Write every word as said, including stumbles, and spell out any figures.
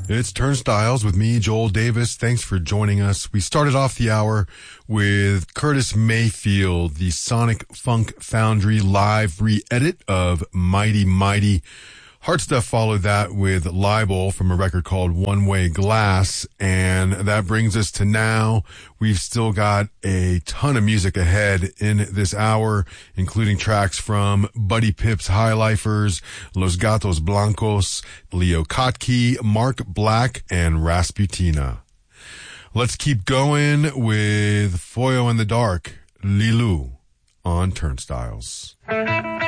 It's Turnstiles with me, Joel Davis. Thanks for joining us. We started off the hour with Curtis Mayfield, the Sonic Funk Foundry live re-edit of Mighty Mighty. Hard Stuff followed that with Libel from a record called One Way Glass, and that brings us to now. We've still got a ton of music ahead in this hour, including tracks from Buddy Pip's High Lifers, Los Gatos Blancos, Leo Kottke, Mark Black, and Rasputina. Let's keep going with Foyo in the Dark, Lilu on Turnstiles.